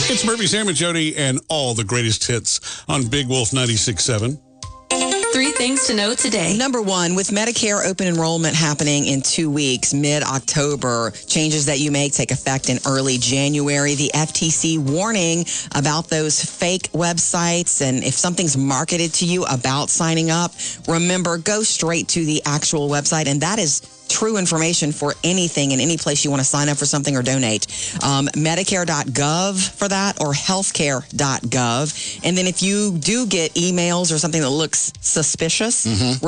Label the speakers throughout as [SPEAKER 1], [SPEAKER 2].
[SPEAKER 1] It's Murphy, Sam, and Jody, and all the greatest hits on Big Wolf 96.7.
[SPEAKER 2] 3 things to know today.
[SPEAKER 3] Number one, with Medicare open enrollment happening in 2 weeks, mid-October, changes that you make take effect in early January. The FTC warning about those fake websites, and if something's marketed to you about signing up, remember, go straight to the actual website, and that is true information for anything and any place you want to sign up for something or donate. Medicare.gov for that, or healthcare.gov. And then if you do get emails or something that looks suspicious,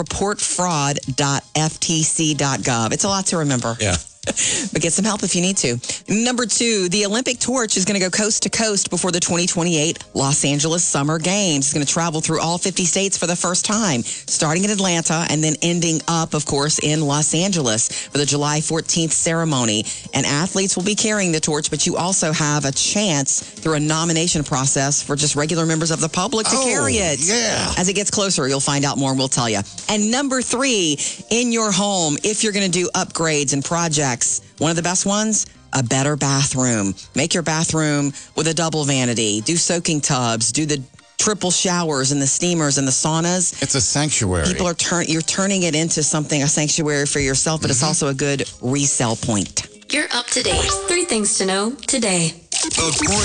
[SPEAKER 3] reportfraud.ftc.gov. It's a lot to remember.
[SPEAKER 1] Yeah.
[SPEAKER 3] But get some help if you need to. Number two, the Olympic torch is going to go coast to coast before the 2028 Los Angeles Summer Games. It's going to travel through all 50 states for the first time, starting in Atlanta and then ending up, of course, in Los Angeles for the July 14th ceremony. And athletes will be carrying the torch, but you also have a chance through a nomination process for just regular members of the public to carry it.
[SPEAKER 1] Yeah.
[SPEAKER 3] As it gets closer, you'll find out more and we'll tell you. And number three, in your home, if you're going to do upgrades and projects, one of the best ones, a better bathroom. Make your bathroom with a double vanity. Do soaking tubs. Do the triple showers and the steamers and the saunas.
[SPEAKER 4] It's a sanctuary.
[SPEAKER 3] People are you're turning it into something, a sanctuary for yourself, but it's also a good resale point.
[SPEAKER 2] You're up to date. 3 things to know today.